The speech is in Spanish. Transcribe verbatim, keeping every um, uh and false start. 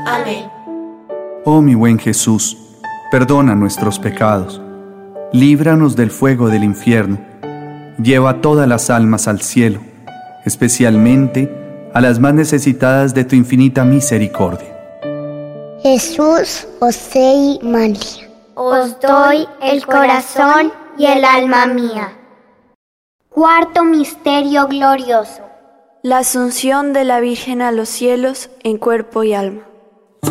Amén. Oh mi buen Jesús, perdona nuestros pecados, líbranos del fuego del infierno, lleva todas las almas al cielo, especialmente a las más necesitadas de tu infinita misericordia. Jesús, José y María, os doy el corazón y el alma mía. Cuarto misterio glorioso: la asunción de la Virgen a los cielos en cuerpo y alma.